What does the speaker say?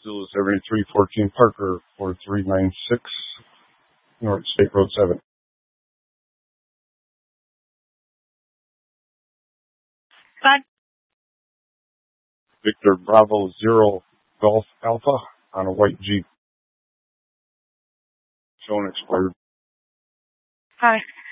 Still 7314 Parker, 4396 North State Road 7. Bye. Victor Bravo Zero Golf Alpha on a white Jeep. Showing expired. Hi.